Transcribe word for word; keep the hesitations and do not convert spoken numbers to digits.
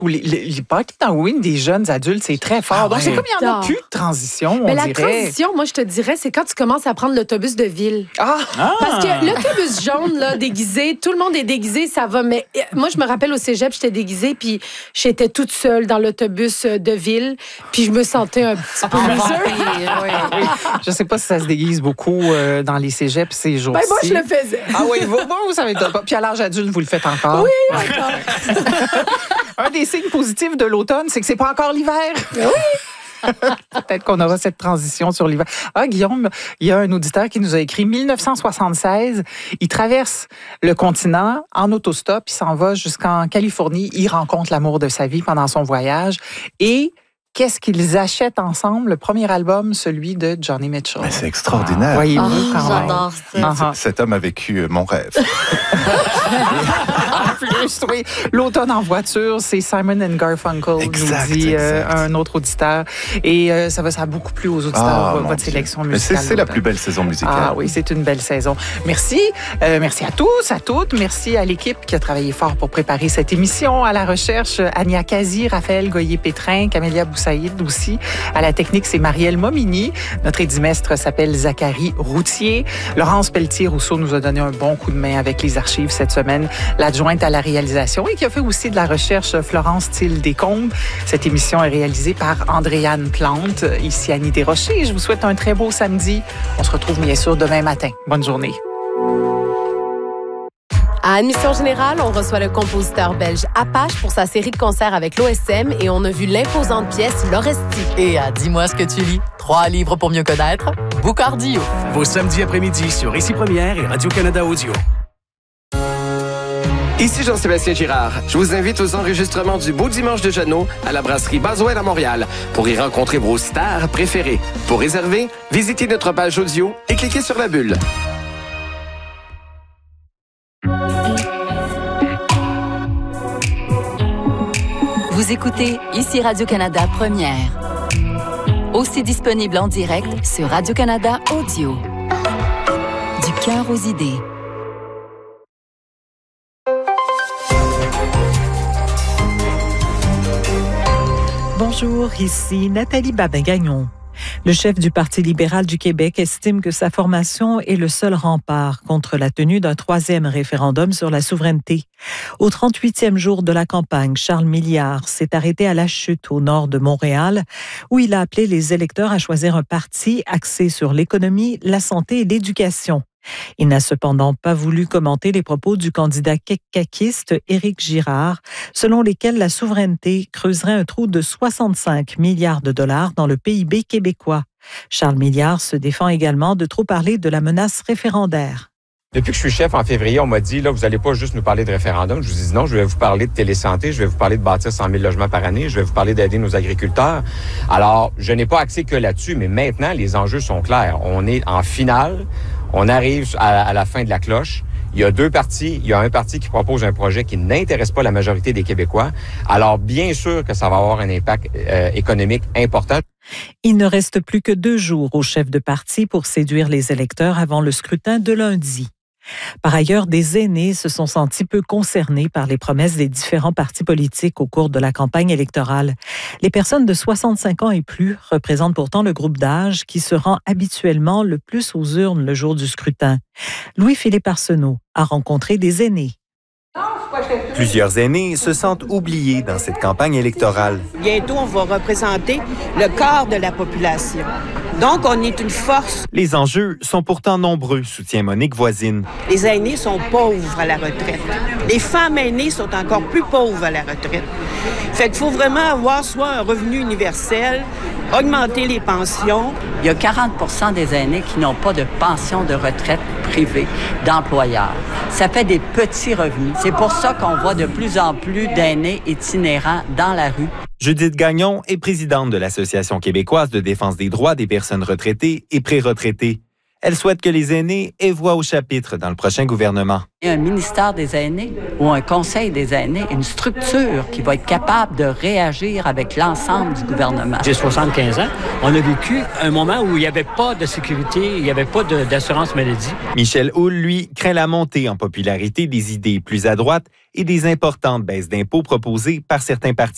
Ou les, les, les parties d'Halloween des jeunes adultes, c'est très fort. Ah, Donc, ouais. c'est comme il n'y en a plus de transition, on Mais la dirait. transition, moi, je te dirais, c'est quand tu commences à prendre l'autobus de ville. Ah! Parce que l'autobus jaune, là, déguisé, tout le monde est déguisé, ça va. Mais moi, je me rappelle au cégep, j'étais déguisée, puis j'étais toute seule dans l'autobus de ville, puis je me sentais un petit peu oui, oui. Je ne sais pas si ça se déguise beaucoup euh, dans les cégeps ces jours-ci. Ben, moi, je le faisais. Ah oui, vous, bon, vous savez pas. Puis à l'âge adulte, vous le faites encore. Oui, encore. Un des signes positifs de l'automne, c'est que c'est pas encore l'hiver. Oui. Peut-être qu'on aura cette transition sur l'hiver. Ah, Guillaume, il y a un auditeur qui nous a écrit mille neuf cent soixante-seize. Il traverse le continent en autostop. Il s'en va jusqu'en Californie. Il rencontre l'amour de sa vie pendant son voyage. Et qu'est-ce qu'ils achètent ensemble? Le premier album, celui de Johnny Mitchell. Mais c'est extraordinaire. Voyez-vous oh, quand j'adore même. ça. Uh-huh. Cet homme a vécu mon rêve. En plus, oui. L'automne en voiture, c'est Simon and Garfunkel, exact, nous dit euh, exact. un autre auditeur. Et euh, ça va, ça a beaucoup plu aux auditeurs, Ah, votre mon Dieu. sélection Mais musicale. c'est, c'est la plus belle saison musicale. Ah oui, c'est une belle saison. Merci. Euh, merci à tous, à toutes. Merci à l'équipe qui a travaillé fort pour préparer cette émission. À la recherche, Ania Kazi, Raphaël Goyer-Pétrin, Camélia Boussaïd aussi. À la technique, c'est Marielle Momini. Notre édimestre s'appelle Zachary Routier. Laurence Pelletier-Rousseau nous a donné un bon coup de main avec les archives cette semaine. L'adjointe à la réalisation et qui a fait aussi de la recherche, Florence Thiel-Descombes. Cette émission est réalisée par Andréane Plante. Ici Annie Desrochers. Je vous souhaite un très beau samedi. On se retrouve bien sûr demain matin. Bonne journée. À Admission Générale, on reçoit le compositeur belge Apache pour sa série de concerts avec l'O S M et on a vu l'imposante pièce L'Orestie. Et à Dis-moi ce que tu lis, trois livres pour mieux connaître, Boucardio. Vos samedis après-midi sur Ici Première et Radio-Canada Audio. Ici Jean-Sébastien Girard. Je vous invite aux enregistrements du Beau Dimanche de Jeannot à la brasserie Baswell à Montréal pour y rencontrer vos stars préférées. Pour réserver, visitez notre page audio et cliquez sur la bulle. Vous écoutez Ici Radio-Canada Première. Aussi disponible en direct sur Radio-Canada Audio. Du cœur aux idées. Bonjour, ici Nathalie Babin-Gagnon. Le chef du Parti libéral du Québec estime que sa formation est le seul rempart contre la tenue d'un troisième référendum sur la souveraineté. Au trente-huitième jour de la campagne, Charles Milliard s'est arrêté à La Chute, au nord de Montréal, où il a appelé les électeurs à choisir un parti axé sur l'économie, la santé et l'éducation. Il n'a cependant pas voulu commenter les propos du candidat caquiste Éric Girard, selon lesquels la souveraineté creuserait un trou de soixante-cinq milliards de dollars dans le P I B québécois. Charles Milliard se défend également de trop parler de la menace référendaire. Depuis que je suis chef en février, on m'a dit, là, vous n'allez pas juste nous parler de référendum. Je vous dis non, je vais vous parler de télésanté, je vais vous parler de bâtir cent mille logements par année, je vais vous parler d'aider nos agriculteurs. Alors, je n'ai pas axé que là-dessus, mais maintenant, les enjeux sont clairs. On est en finale, on arrive à, à la fin de la cloche. Il y a deux partis. Il y a un parti qui propose un projet qui n'intéresse pas la majorité des Québécois. Alors, bien sûr que ça va avoir un impact euh, économique important. Il ne reste plus que deux jours au chef de parti pour séduire les électeurs avant le scrutin de lundi. Par ailleurs, des aînés se sont sentis peu concernés par les promesses des différents partis politiques au cours de la campagne électorale. Les personnes de soixante-cinq ans et plus représentent pourtant le groupe d'âge qui se rend habituellement le plus aux urnes le jour du scrutin. Louis-Philippe Arsenault a rencontré des aînés. Plusieurs aînés se sentent oubliés dans cette campagne électorale. Bientôt, on va représenter le quart de la population. Donc, on est une force. Les enjeux sont pourtant nombreux, soutient Monique Voisine. Les aînés sont pauvres à la retraite. Les femmes aînées sont encore plus pauvres à la retraite. Fait qu'il faut vraiment avoir soit un revenu universel, augmenter les pensions. Il y a quarante pour cent des aînés qui n'ont pas de pension de retraite privée d'employeurs. Ça fait des petits revenus. C'est pour ça qu'on voit de plus en plus d'aînés itinérants dans la rue. Judith Gagnon est présidente de l'Association québécoise de défense des droits des personnes retraitées et pré-retraitées. Elle souhaite que les aînés aient voix au chapitre dans le prochain gouvernement. Il y a un ministère des aînés ou un conseil des aînés, une structure qui va être capable de réagir avec l'ensemble du gouvernement. J'ai soixante-quinze ans. On a vécu un moment où il n'y avait pas de sécurité, il n'y avait pas de, d'assurance maladie. Michel Houle, lui, craint la montée en popularité des idées plus à droite et des importantes baisses d'impôts proposées par certains partis.